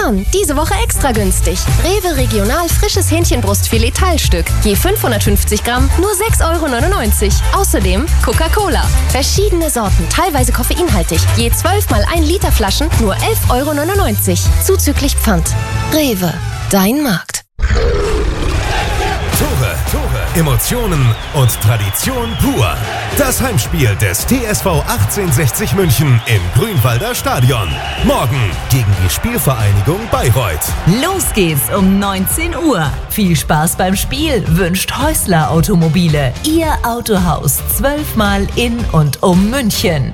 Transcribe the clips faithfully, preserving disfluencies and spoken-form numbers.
Sparen. Diese Woche extra günstig. Rewe Regional frisches Hähnchenbrustfilet Teilstück. Je fünfhundertfünfzig Gramm, nur sechs Euro neunundneunzig. Außerdem Coca-Cola. Verschiedene Sorten, teilweise koffeinhaltig. Je zwölf mal ein Liter Flaschen, nur elf Euro neunundneunzig. Zuzüglich Pfand. Rewe, dein Markt. Tore, Tore, Emotionen und Tradition pur. Das Heimspiel des T S V achtzehnhundertsechzig München im Grünwalder Stadion. Morgen gegen die Spielvereinigung Bayreuth. Los geht's um neunzehn Uhr. Viel Spaß beim Spiel wünscht Häusler Automobile. Ihr Autohaus zwölfmal in und um München.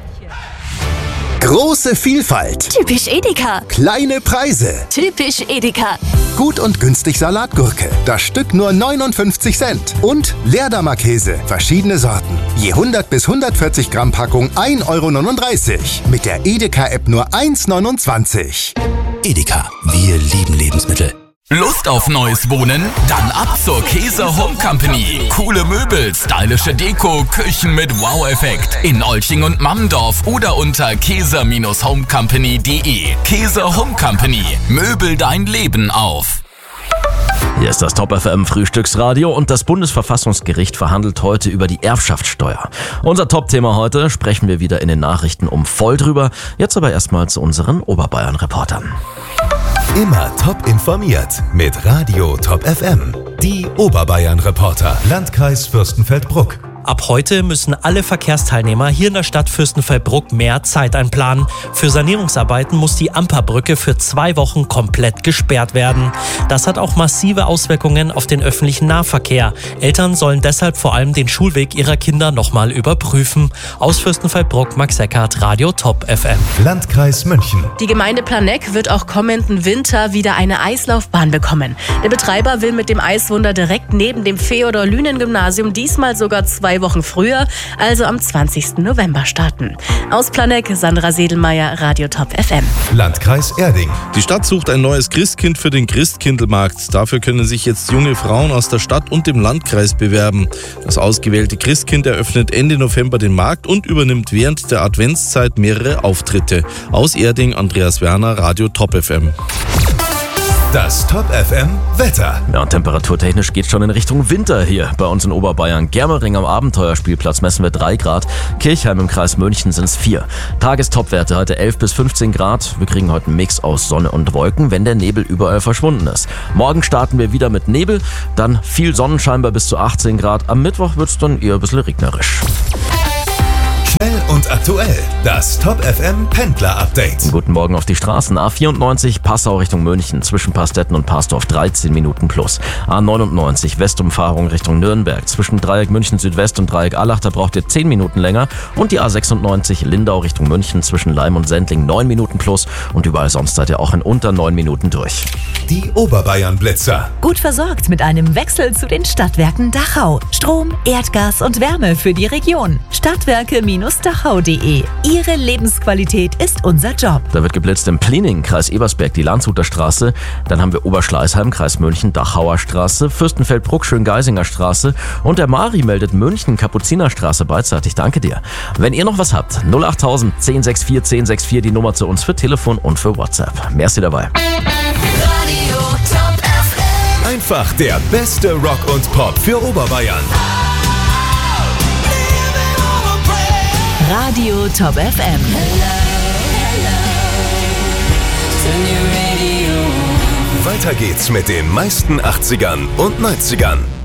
Große Vielfalt. Typisch Edeka. Kleine Preise. Typisch Edeka. Gut und günstig Salatgurke. Das Stück nur neunundfünfzig Cent. Und Leerdammer Käse. Verschiedene Sorten. Je hundert bis hundertvierzig Gramm Packung ein Euro neununddreißig. Mit der Edeka-App nur eins neunundzwanzig. Edeka. Wir lieben Lebensmittel. Lust auf neues Wohnen? Dann ab zur Käser Home Company. Coole Möbel, stylische Deko, Küchen mit Wow-Effekt. In Olching und Mammendorf oder unter käser Home company punkt de. Käser Home Company. Möbel dein Leben auf. Hier ist das Top F M Frühstücksradio und das Bundesverfassungsgericht verhandelt heute über die Erbschaftssteuer. Unser Top-Thema heute, sprechen wir wieder in den Nachrichten um voll drüber. Jetzt aber erstmal zu unseren Oberbayern-Reportern. Immer top informiert mit Radio Top F M. Die Oberbayern-Reporter, Landkreis Fürstenfeldbruck. Ab heute müssen alle Verkehrsteilnehmer hier in der Stadt Fürstenfeldbruck mehr Zeit einplanen. Für Sanierungsarbeiten muss die Amperbrücke für zwei Wochen komplett gesperrt werden. Das hat auch massive Auswirkungen auf den öffentlichen Nahverkehr. Eltern sollen deshalb vor allem den Schulweg ihrer Kinder nochmal überprüfen. Aus Fürstenfeldbruck, Max Eckert, Radio Top F M. Landkreis München. Die Gemeinde Planegg wird auch kommenden Winter wieder eine Eislaufbahn bekommen. Der Betreiber will mit dem Eiswunder direkt neben dem Feodor-Lünen-Gymnasium diesmal sogar zwei Wochen früher, also am zwanzigsten November starten. Aus Planegg, Sandra Sedelmeier, Radio Top F M. Landkreis Erding. Die Stadt sucht ein neues Christkind für den Christkindlmarkt. Dafür können sich jetzt junge Frauen aus der Stadt und dem Landkreis bewerben. Das ausgewählte Christkind eröffnet Ende November den Markt und übernimmt während der Adventszeit mehrere Auftritte. Aus Erding, Andreas Werner, Radio Top F M. Das Top F M Wetter. Ja, und temperaturtechnisch geht schon in Richtung Winter hier bei uns in Oberbayern. Germering am Abenteuerspielplatz messen wir drei Grad. Kirchheim im Kreis München sind es vier. Tagestopwerte heute elf bis fünfzehn Grad. Wir kriegen heute einen Mix aus Sonne und Wolken, wenn der Nebel überall verschwunden ist. Morgen starten wir wieder mit Nebel, dann viel Sonnenschein bei bis zu achtzehn Grad. Am Mittwoch wird es dann eher ein bisschen regnerisch. Schnell und aktuell. Das Top F M Pendler Update. Guten Morgen auf die Straßen. A vierundneunzig Passau Richtung München. Zwischen Pastetten und Pasdorf dreizehn Minuten plus. A neunundneunzig Westumfahrung Richtung Nürnberg. Zwischen Dreieck München Südwest und Dreieck Allach, da braucht ihr zehn Minuten länger. Und die A sechsundneunzig Lindau Richtung München. Zwischen Leim und Sendling neun Minuten plus. Und überall sonst seid ihr auch in unter neun Minuten durch. Die Oberbayern Blitzer. Gut versorgt mit einem Wechsel zu den Stadtwerken Dachau. Strom, Erdgas und Wärme für die Region. Stadtwerke Dachau punkt de. Ihre Lebensqualität ist unser Job. Da wird geblitzt im Pliening, Kreis Ebersberg, die Landshuter Straße. Dann haben wir Oberschleißheim, Kreis München, Dachauer Straße, Fürstenfeldbruck, Schöngeisinger Straße. Und der Mari meldet München, Kapuzinerstraße beidseitig. Danke dir. Wenn ihr noch was habt, null acht null null null eins sechs vier eins null sechs vier die Nummer zu uns für Telefon und für WhatsApp. Merci dabei. Radio Top F M. Einfach der beste Rock und Pop für Oberbayern. Radio Top F M. Weiter geht's mit den meisten achtzigern und neunzigern.